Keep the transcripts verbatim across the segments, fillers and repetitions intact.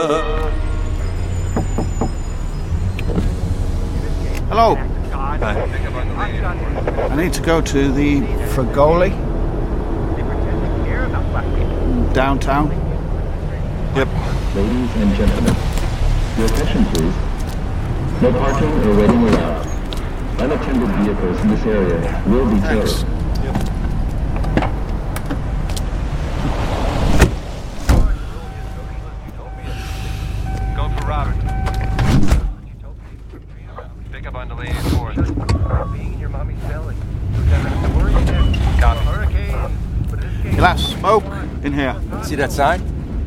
Hello. Hi. I need to go to the Fragoli. Downtown. Yep. Ladies and gentlemen, your attention please. No parking or waiting allowed. Unattended vehicles in this area will be towed. Go for Robert. Pick up on the lady fourth. Being in your mommy's belly. Copy. Hurricane. You'll have smoke in here. See that sign?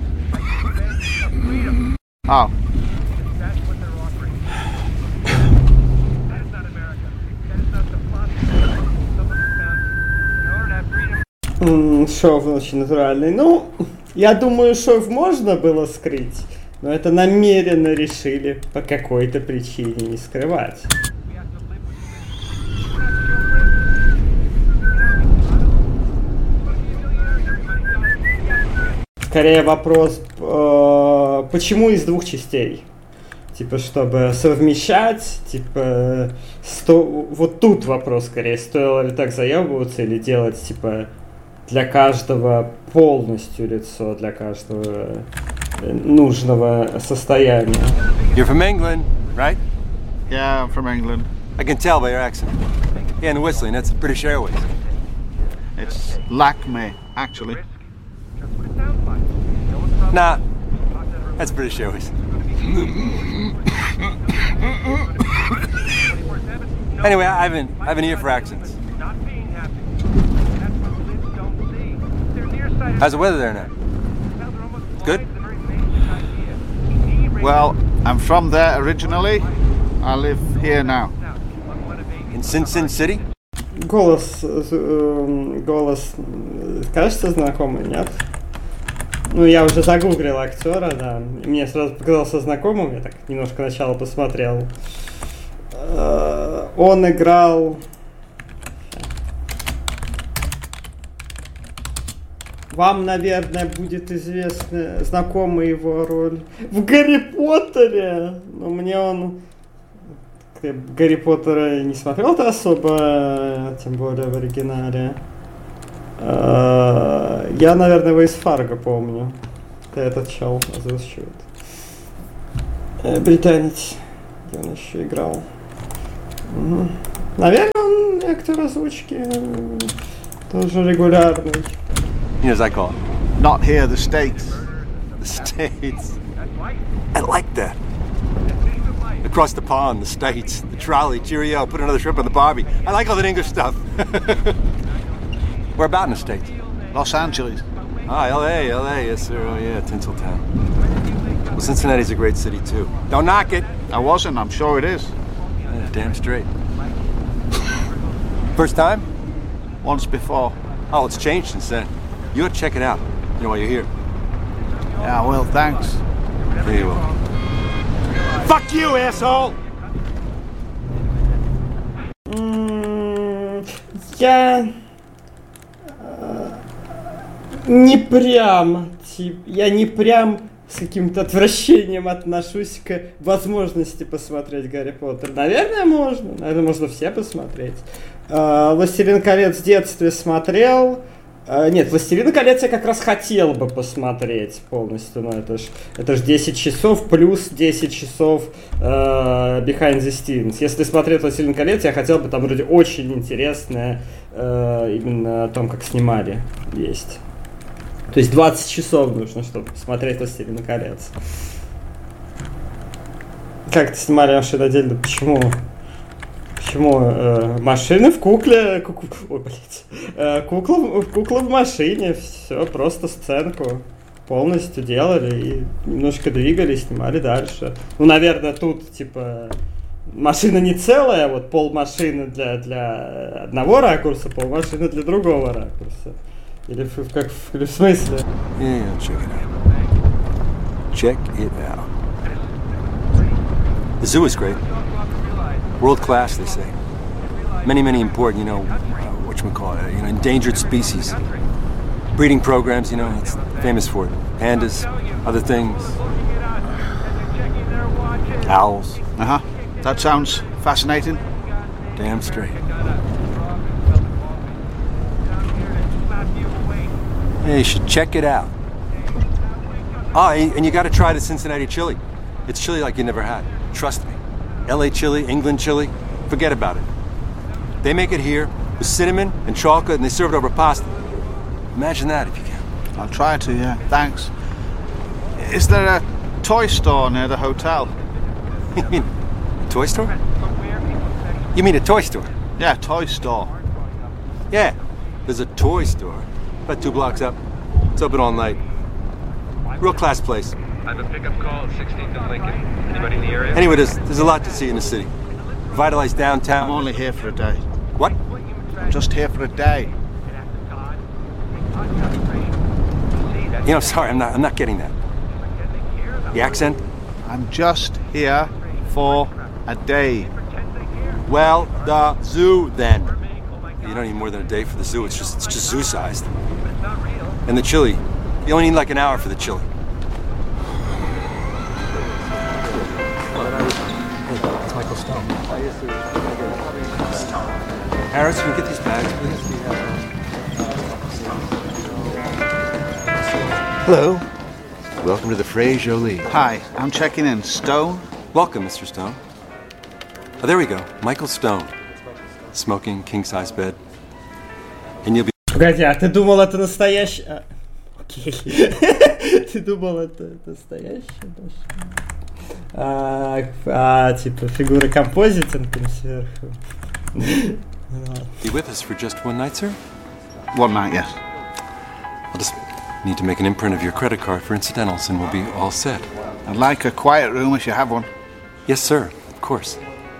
Oh. That's what they're offering. That is not America. That is not the plot. Someone has found it. In order to have freedom. Шов очень натуральный. Ну, я думаю, шов можно было скрыть, но это намеренно решили по какой-то причине не скрывать. Скорее вопрос, э, почему из двух частей? Типа, чтобы совмещать, типа, сто... вот тут вопрос скорее, стоило ли так заебываться или делать, типа, для каждого полностью лицо, для каждого нужного состояния. You're from England, right? Yeah, I'm from England. I can tell by your accent. Yeah, and whistling, that's British Airways. It's Lakme, actually. Nah, that's British Airways. Anyway, I have an, I have an ear for accents. How's the weather there now? Good? Well, I'm from there originally. I live here now. In Sin Sin City? Голос, э, голос, кажется знакомый, нет? Ну, я уже загуглил актера, да. И мне сразу показался знакомым, я так немножко начало посмотрел. Э, он играл... Вам, наверное, будет известна, знакома его роль в Гарри Поттере. Но мне он... Гарри Поттера не смотрел-то особо, тем более в оригинале. Я, наверное, его из Фарго помню. Этот чел озвучивает. Британец. Где он еще играл? Угу. Наверное, он актер озвучки тоже регулярный. You know, as I call it. Not here, the States. The States. I like that. Across the pond, the States, the trolley, cheerio, put another shrimp on the barbie. I like all that English stuff. We're about in the States. Los Angeles. Ah, L A, L A, yes sir, oh yeah, Tinseltown. Well, Cincinnati's a great city too. Don't knock it. I wasn't, I'm sure it is. Yeah, damn straight. First time? Once before. Oh, it's changed since then. You ought to check it out, you know, while you're here. Yeah, well, thanks. There you will. Fuck you, asshole! Mm, я не прям, тип, я не прям с каким-то отвращением отношусь к возможности посмотреть Гарри Поттер. Наверное, можно. Наверное, можно все посмотреть. «Властелин колец» в детстве смотрел. Нет, «Властелин колец» я как раз хотел бы посмотреть полностью, но это ж, это ж десять часов плюс десять часов э, behind the scenes. Если смотреть «Властелин колец», я хотел бы, там вроде очень интересное э, именно о том, как снимали, есть. То есть двадцать часов нужно, чтобы посмотреть «Властелин колец». Как это снимали машины отдельно? Почему? Почему? Э, машины в кукле... Куку, ой, блядь. Э, кукла, кукла в машине. Все, просто сценку полностью делали и немножко двигали, снимали дальше. Ну, наверное, тут, типа... Машина не целая, вот пол машины для, для одного ракурса, пол машины для другого ракурса. Или в, как, в, в смысле? Yeah, check it out. Check it out. The zoo is great. World class, they say. Many, many important, you know, uh, whatchamacallit, you know, endangered species. Breeding programs, you know, it's famous for it. Pandas, other things. owls. Uh huh. That sounds fascinating. Damn straight. Yeah, you should check it out. Oh, and you got to try the Cincinnati chili. It's chili like you never had. Trust me. L A chili, England chili, forget about it. They make it here with cinnamon and chocolate, and they serve it over pasta. Imagine that if you can. I'll try to, yeah. Thanks. Is there a toy store near the hotel? You mean a toy store? You mean a toy store? Yeah, toy store. Yeah, there's a toy store. About two blocks up. It's open all night. Real class place. I have a pickup call at sixteenth and Lincoln. Anybody in the area? Anyway, there's, there's a lot to see in the city. Revitalized downtown. I'm only here for a day. What? I'm just here for a day. You know, sorry, I'm not, I'm not getting that. The accent? I'm just here for a day. Well, the zoo then. You don't need more than a day for the zoo. It's just it's just zoo-sized. And the chili, you only need like an hour for the chili. It's Michael Stone. Harris, can you get these bags, please? Hello. Welcome to the Frey Jolie. Hi, I'm checking in. Stone? Welcome, Mister Stone. Oh, there we go. Michael Stone. Smoking, king-size bed. And you'll be... Погоди, а ты думал, это настоящий... А, окей. Ты думал, это настоящий? А, а, типа, фигуры композитинг там сверху. Be with us for just one night, sir? One night, yes. I'll just need to make an imprint of your credit card for incidentals and we'll be all set. I'd like a quiet room if you have one. Yes, sir. Of course.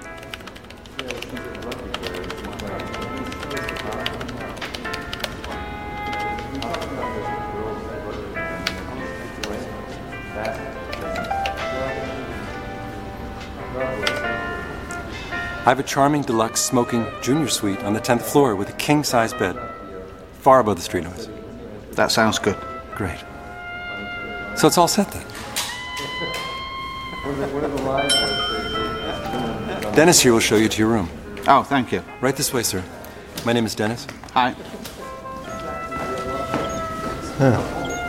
I have a charming deluxe smoking junior suite on the tenth floor with a king-size bed, far above the street noise. That sounds good. Great. So it's all set then. Dennis here will show you to your room. Oh, thank you. Right this way, sir. My name is Dennis. Hi. Oh.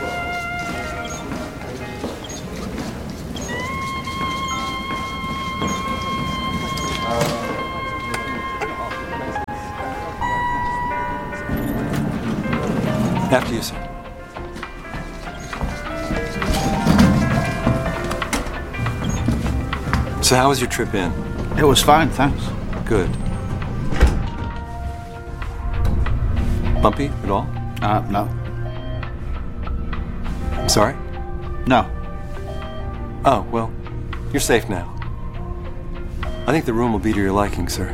After you, sir. So how was your trip in? It was fine, thanks. Good. Bumpy at all? Uh, no. Sorry? No. Oh, well, you're safe now. I think the room will be to your liking, sir.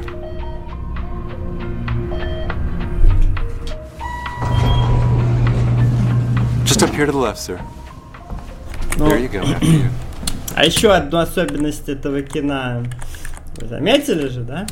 Just up here to the left, sir. Ну, There you go, after you. А еще одну особенность этого кино вы заметили же, да?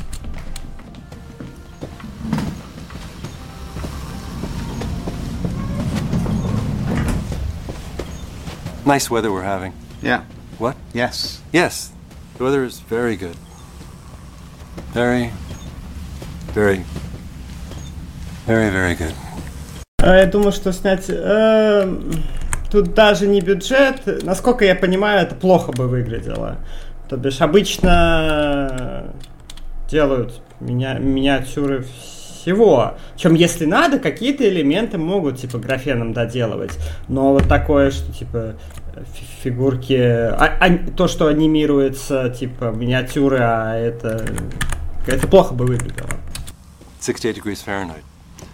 Nice weather we're having. Yeah. What? Yes. Yes, the weather is very good. Very, very, very, very good. Я думаю, что снять... Э, тут даже не бюджет. Насколько я понимаю, это плохо бы выглядело. То бишь, обычно делают ми- миниатюры всего. Причем, если надо, какие-то элементы могут, типа, графеном доделывать. Но вот такое, что, типа, фигурки... А, а, то, что анимируется, типа, миниатюры, а это... Это плохо бы выглядело. sixty-eight degrees Fahrenheit.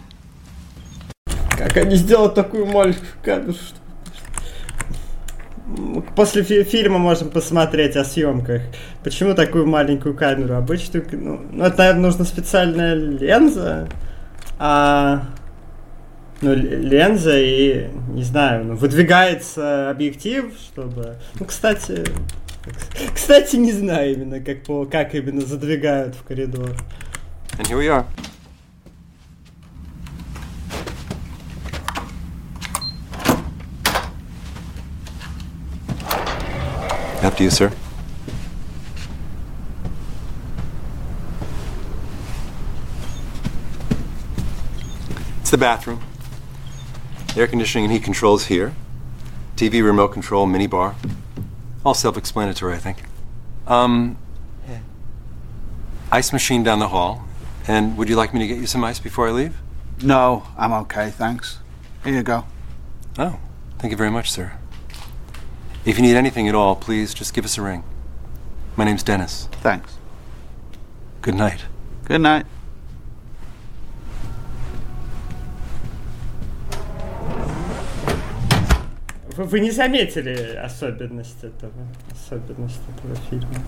Как они сделают такую маленькую камеру, что... После фи- фильма можем посмотреть о съемках. Почему такую маленькую камеру? Обычную, ну, ну это, наверное, нужна специальная линза. А, ну, линза и, не знаю, ну, выдвигается объектив, чтобы... Ну, кстати... Кстати, не знаю именно, как, по, как именно задвигают в коридор. And here we are. After you, sir. It's the bathroom. Air conditioning and heat controls here. T V remote control, mini bar. All self-explanatory, I think. Um, ice machine down the hall. And would you like me to get you some ice before I leave? No, I'm okay, thanks. Here you go. Oh, thank you very much, sir. If you need anything at all, please just give us a ring. My name's Dennis. Thanks. Good night. Good night. Вы, вы не заметили особенность этого, особенность этого фильма?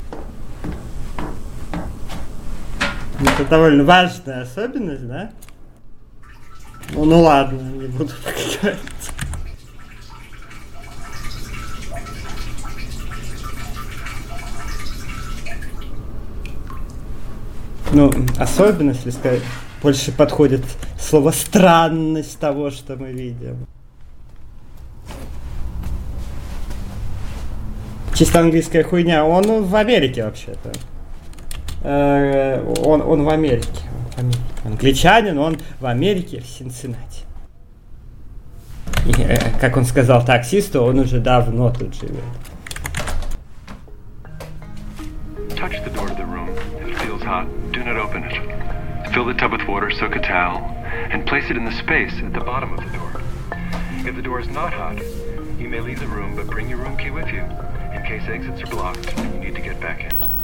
Это довольно важная особенность, да? Ну, ну ладно, не буду говорить. Ну, особенность, если сказать, больше подходит слово странность того, что мы видим. Чисто английская хуйня. Он в Америке вообще-то. Э, он, он в Америке. Он в Америке. Англичанин, он в Америке, в Синциннати. И, э, как он сказал таксисту, он уже давно тут живет. Touch the door to the room. If it feels hot, do not open it. Fill the tub with water, soak a towel, and place it in the space at the bottom of the door. If the door is not hot, you may leave the room, but bring your room key with you, in case exits are blocked and you need to get back in.